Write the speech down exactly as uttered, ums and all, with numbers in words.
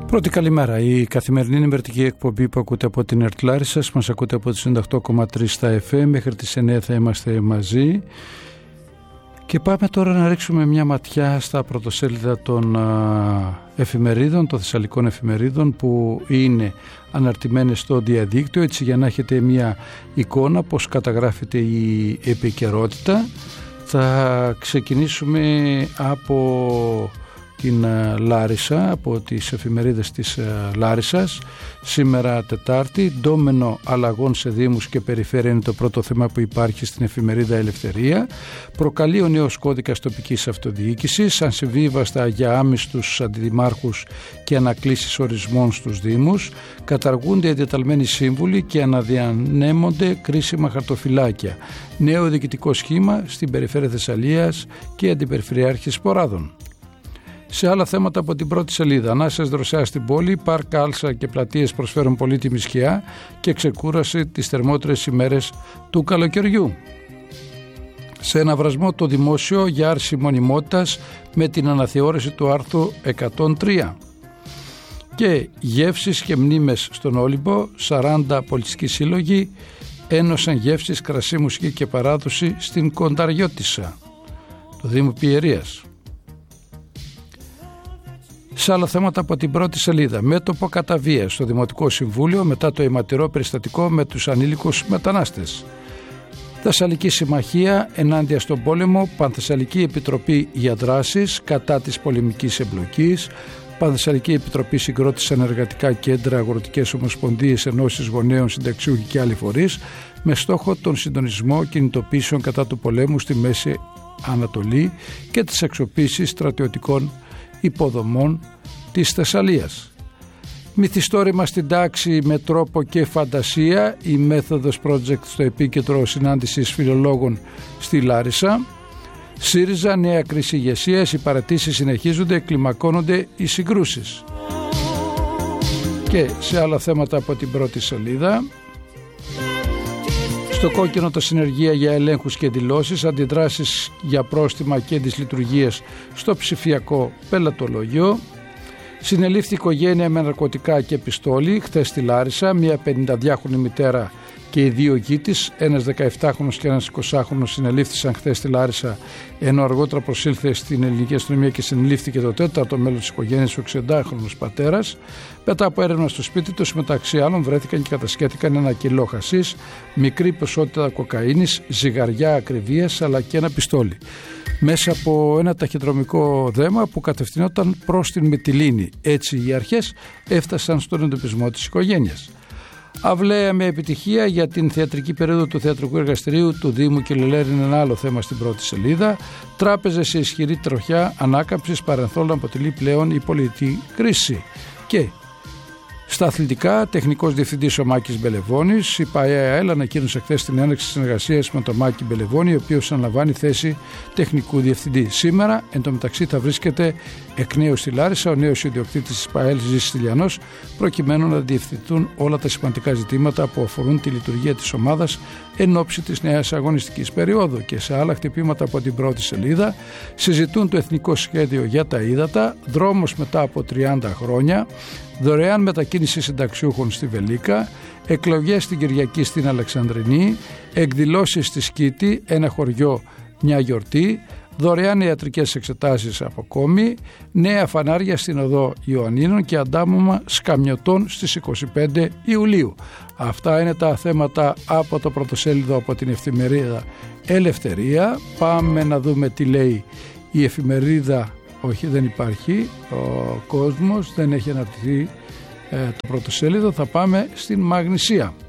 Πρώτη καλημέρα. Η καθημερινή ενημερωτική εκπομπή που ακούτε από την ΕΡΤ Λάρισσας, μας ακούτε από τις ενενήντα οκτώ κόμμα τρία στα εφ εμ. Μέχρι τις εννιά θα είμαστε μαζί. Και πάμε τώρα να ρίξουμε μια ματιά στα πρωτοσέλιδα των α, εφημερίδων, των θεσσαλικών εφημερίδων που είναι αναρτημένες στο διαδίκτυο, έτσι για να έχετε μια εικόνα πως καταγράφεται η επικαιρότητα. Θα ξεκινήσουμε από την Λάρισα, από τις εφημερίδες της Λάρισσας. Σήμερα Τετάρτη, ντόμενο αλλαγών σε δήμους και περιφέρεια είναι το πρώτο θέμα που υπάρχει στην εφημερίδα Ελευθερία. Προκαλεί ο νέος κώδικας τοπικής αυτοδιοίκησης, ανσυμβίβαστα για άμυστους αντιδημάρχους και ανακλήσεις ορισμών στους δήμους. Καταργούνται εντεταλμένοι σύμβουλοι και αναδιανέμονται κρίσιμα χαρτοφυλάκια. Νέο διοικητικό σχήμα στην περιφέρεια Θεσσαλίας και αντιπεριφερειάρχης Ποράδων. Σε άλλα θέματα από την πρώτη σελίδα, ανάσες δροσιά στην πόλη, πάρκα, άλσα και πλατείες προσφέρουν πολύτιμη σκιά και ξεκούραση τις θερμότερες ημέρες του καλοκαιριού. Σε αναβρασμό το δημόσιο για άρση μονιμότητας με την αναθεώρηση του άρθρου εκατόν τρία. Και γεύσεις και μνήμες στον Όλυμπο, σαράντα πολιτιστικοί σύλλογοι ένωσαν γεύσεις, κρασί, μουσική και παράδοση στην Κονταριώτισσα, το Δήμο Πιερίας. Σε άλλα θέματα από την πρώτη σελίδα, μέτωπο κατά βία στο Δημοτικό Συμβούλιο μετά το αιματηρό περιστατικό με τους ανήλικους μετανάστες. Θεσσαλική Συμμαχία ενάντια στον πόλεμο, Πανθεσσαλική Επιτροπή για δράσεις κατά της πολεμικής εμπλοκής, Πανθεσσαλική Επιτροπή συγκρότησε ενεργατικά κέντρα, αγροτικές ομοσπονδίες, ενώσεις γονέων, συνταξιούχοι και άλλοι φορείς με στόχο τον συντονισμό κινητοποίησεων κατά του πολέμου στη Μέση Ανατολή και της αξιοποίησης στρατιωτικών υποδομών της Θεσσαλίας. Μυθιστόρημα στην τάξη με τρόπο και φαντασία, η μέθοδος project στο επίκεντρο συνάντησης φιλολόγων στη Λάρισα. ΣΥΡΙΖΑ, νέα κρίση ηγεσίας, οι παρατήσεις συνεχίζονται, κλιμακώνονται οι συγκρούσεις. Και σε άλλα θέματα από την πρώτη σελίδα, στο κόκκινο τα συνεργεία για ελέγχους και δηλώσεις, αντιδράσεις για πρόστιμα και δυσλειτουργίες στο ψηφιακό πελατολόγιο. Συνελήφθη οικογένεια με ναρκωτικά και πιστόλι χθες στη Λάρισα, μια πενηνταδυάχρονη μητέρα και οι δύο γη της, ένας δεκαεπτάχρονος και ένας εικοσάχρονος συνελήφθησαν χθες στη Λάρισα, ενώ αργότερα προσήλθε στην ελληνική αστυνομία και συνελήφθηκε το τέταρτο μέλος της οικογένειας, ο εξήντα-χρονος πατέρας. Μετά από έρευνα στο σπίτι τους, μεταξύ άλλων, βρέθηκαν και κατασκεύτηκαν ένα κιλό χασίς, μικρή ποσότητα κοκαίνης, ζυγαριά ακριβίας αλλά και ένα πιστόλι, μέσα από ένα ταχυδρομικό δέμα που κατευθυνόταν προς την Μυτιλήνη. Έτσι οι αρχές έφτασαν στον εντοπισμό της οικογένειας. Αυλαία με επιτυχία για την θεατρική περίοδο του θεατρικού εργαστηρίου του Δήμου Κιλελέρη είναι ένα άλλο θέμα στην πρώτη σελίδα. Τράπεζες σε ισχυρή τροχιά ανάκαμψης, παρενθόλου αποτελεί πλέον η πολιτική κρίση. Και στα αθλητικά, τεχνικός διευθυντής ο Μάκης Μπελεβώνης. Η ΠΑΕΑΕΛ ανακοίνωσε χθες την έναρξη συνεργασίας με τον Μάκη Μπελεβώνη, ο οποίος αναλαμβάνει θέση τεχνικού διευθυντή. Σήμερα, εν τω μεταξύ, θα βρίσκεται εκ νέου στη Λάρισα ο νέος ιδιοκτήτης της ΠΑΕΛ Ζήσης Τηλιανός, προκειμένου να διευθυνθούν όλα τα σημαντικά ζητήματα που αφορούν τη λειτουργία της ομάδας εν ώψη της νέας αγωνιστικής περίοδου. Και σε άλλα χτυπήματα από την πρώτη σελίδα, συζητούν το εθνικό σχέδιο για τα ύδατα, δρόμος μετά από τριάντα χρόνια, δωρεάν μετακίνηση συνταξιούχων στη Βελίκα, εκλογές στην Κυριακή στην Αλεξανδρινή, εκδηλώσεις στη Σκήτη, ένα χωριό, μια γιορτή, δωρεάν ιατρικές εξετάσεις από Κόμη, νέα φανάρια στην οδό Ιωαννίνων και αντάμωμα σκαμιωτών στις είκοσι πέντε Ιουλίου. Αυτά είναι τα θέματα από το πρωτοσέλιδο από την εφημερίδα Ελευθερία. Πάμε να δούμε τι λέει η εφημερίδα. Όχι, δεν υπάρχει. Ο Κόσμος δεν έχει αναρτηθεί ε, το πρωτοσέλιδο. Θα πάμε στην Μαγνησία.